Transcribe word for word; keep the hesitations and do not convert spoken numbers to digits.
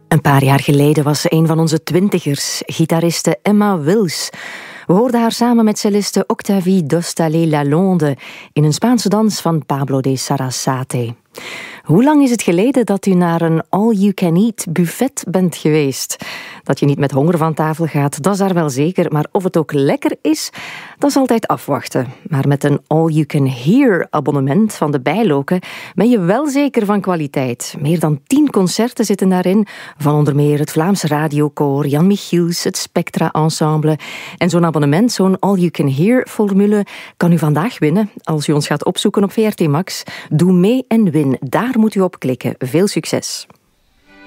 Een paar jaar geleden was ze een van onze twintigers, gitariste Emma Wills. We hoorden haar samen met celliste Octavie Dostalé-Lalonde in een Spaanse dans van Pablo de Sarasate. Hoe lang is het geleden dat u naar een all-you-can-eat buffet bent geweest? Dat je niet met honger van tafel gaat, dat is daar wel zeker. Maar of het ook lekker is, dat is altijd afwachten. Maar met een all-you-can-hear abonnement van de Bijloken ben je wel zeker van kwaliteit. Meer dan tien concerten zitten daarin, van onder meer het Vlaams Radiokoor, Jan Michiels, het Spectra Ensemble. En zo'n abonnement, zo'n all-you-can-hear-formule, kan u vandaag winnen als u ons gaat opzoeken op V R T Max. Doe mee en win. Daar moet u op klikken. Veel succes.